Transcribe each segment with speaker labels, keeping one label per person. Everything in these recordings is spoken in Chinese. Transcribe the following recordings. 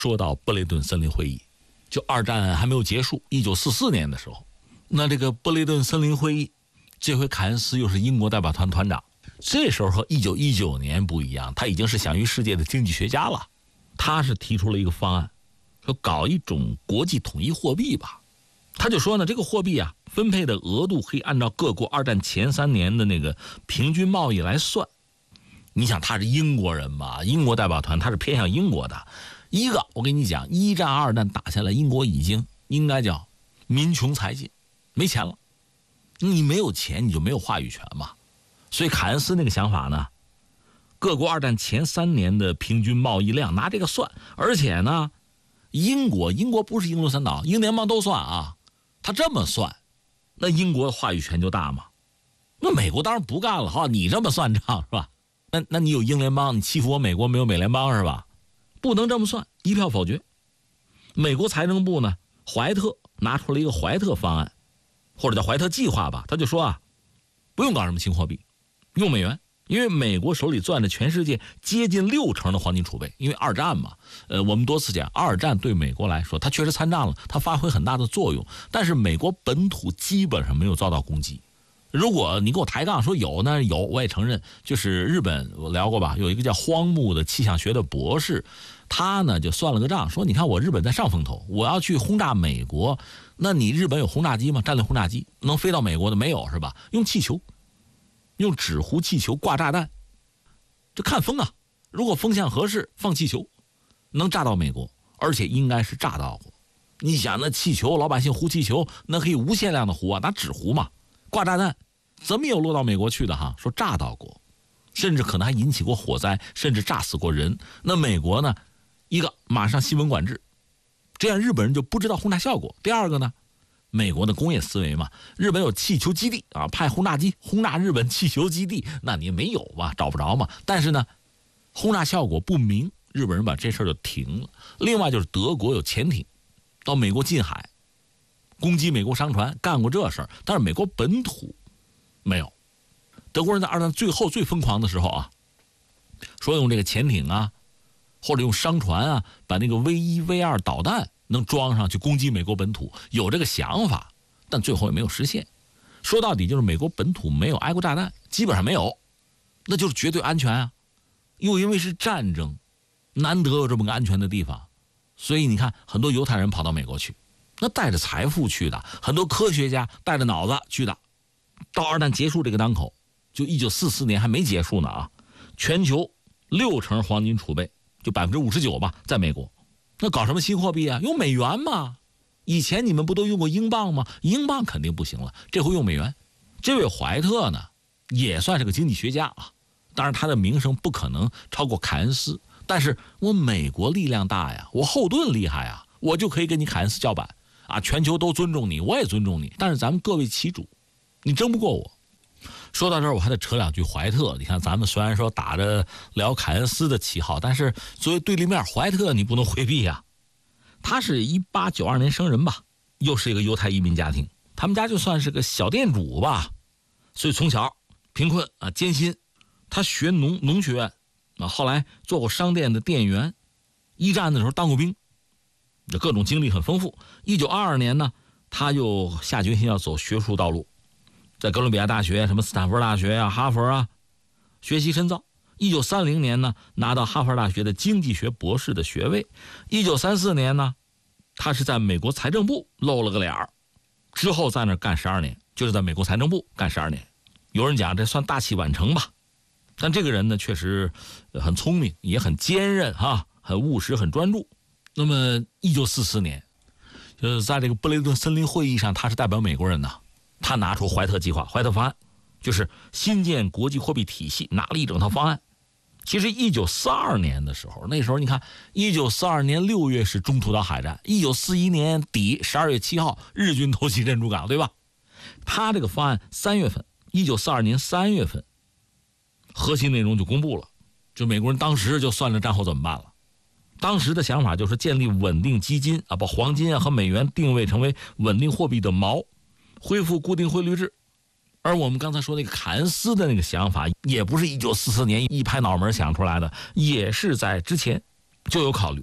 Speaker 1: 说到布雷顿森林会议，就二战还没有结束，1944年的时候，那这个布雷顿森林会议，这回凯恩斯又是英国代表团团长。这时候和1919年不一样，他已经是享誉世界的经济学家了。他是提出了一个方案，说搞一种国际统一货币吧。他就说呢，这个货币啊，分配的额度可以按照各国二战前3年的那个平均贸易来算。你想他是英国人嘛，英国代表团他是偏向英国的。一个我跟你讲，一战二战打下来，英国已经应该叫民穷财尽，没钱了。你没有钱你就没有话语权嘛。所以凯恩斯那个想法呢，各国二战前3年的平均贸易量拿这个算，而且呢，英国不是英伦三岛，英联邦都算啊。他这么算，那英国的话语权就大嘛。那美国当然不干了哈，你这么算账是吧？那你有英联邦，你欺负我美国没有美联邦是吧？不能这么算，一票否决。美国财政部呢，怀特拿出了一个怀特方案，或者叫怀特计划吧。他就说啊，不用搞什么新货币，用美元。因为美国手里攥着全世界接近60%的黄金储备，因为二战嘛，我们多次讲，二战对美国来说，它确实参战了，它发挥很大的作用，但是美国本土基本上没有遭到攻击。如果你给我抬杠说有呢，有我也承认，就是日本我聊过吧，有一个叫荒木的气象学的博士，他呢就算了个账，说你看我日本在上风头，我要去轰炸美国，那你日本有轰炸机吗？战略轰炸机能飞到美国的没有是吧？用气球。用纸糊气球挂炸弹，这看风啊，如果风向合适放气球能炸到美国，而且应该是炸到过。你想那气球老百姓糊气球那可以无限量的糊啊，拿纸糊嘛，挂炸弹怎么有落到美国去的哈？说炸到过，甚至可能还引起过火灾，甚至炸死过人。那美国呢，一个马上新闻管制，这样日本人就不知道轰炸效果。第二个呢，美国的工业思维嘛，日本有气球基地啊，派轰炸机轰炸日本气球基地，那你没有吧，找不着嘛。但是呢，轰炸效果不明，日本人把这事儿就停了。另外就是德国有潜艇到美国近海攻击美国商船，干过这事儿，但是美国本土没有。德国人在二战最后最疯狂的时候啊，说用这个潜艇啊，或者用商船啊，把那个 V1 V2 导弹能装上去攻击美国本土，有这个想法，但最后也没有实现。说到底就是美国本土没有挨过炸弹，基本上没有，那就是绝对安全啊。又因为是战争，难得有这么个安全的地方，所以你看很多犹太人跑到美国去，那带着财富去的，很多科学家带着脑子去的。到二战结束这个当口，就1944年还没结束呢啊，全球60%黄金储备，就59%吧，在美国。那搞什么新货币啊？用美元嘛。以前你们不都用过英镑吗？英镑肯定不行了，这回用美元。这位怀特呢，也算是个经济学家啊，当然他的名声不可能超过凯恩斯，但是我美国力量大呀，我后盾厉害啊，我就可以跟你凯恩斯叫板啊，全球都尊重你，我也尊重你，但是咱们各为其主，你争不过我。说到这儿我还得扯两句怀特。你看咱们虽然说打着聊凯恩斯的旗号，但是作为对立面怀特你不能回避啊。他是1892年生人吧，又是一个犹太移民家庭，他们家就算是个小店主吧，所以从小贫困啊，艰辛。他学农学院啊，后来做过商店的店员，一战的时候当过兵，这各种经历很丰富。1922年呢，他又下决心要走学术道路，在哥伦比亚大学、什么斯坦福大学啊、哈佛啊学习深造。1930年呢，拿到哈佛大学的经济学博士的学位。1934年呢，他是在美国财政部露了个脸儿，之后在那儿干12年，就是在美国财政部干12年。有人讲这算大器晚成吧，但这个人呢，确实很聪明，也很坚韧哈，很务实，很专注。那么1944年，就是在这个布雷顿森林会议上，他是代表美国人呐，他拿出怀特计划、怀特方案，就是新建国际货币体系，拿了一整套方案。其实1942年的时候，那时候你看1942年6月是中途岛海战，1941年底12月7号日军偷袭珍珠港，对吧？他这个方案3月份，1942年3月份核心内容就公布了，就美国人当时就算着战后怎么办了。当时的想法就是建立稳定基金啊，把黄金啊和美元定位成为稳定货币的锚，恢复固定汇率制。而我们刚才说那个凯恩斯的那个想法，也不是1944年一拍脑门想出来的，也是在之前就有考虑。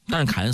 Speaker 1: 但是凯恩